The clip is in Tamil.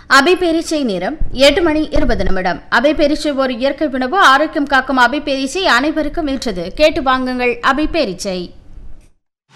அபி பேரிச்சை நேரம் 8 மணி 20 நிமிடம். அபி பேரிச்சை ஒரு இயற்கை உணவு, ஆரோக்கியம் காக்கும் அபி பேரிச்சை அனைவருக்கும் ஏற்றது. கேட்டு வாங்குங்கள் அபி பேரிச்சை.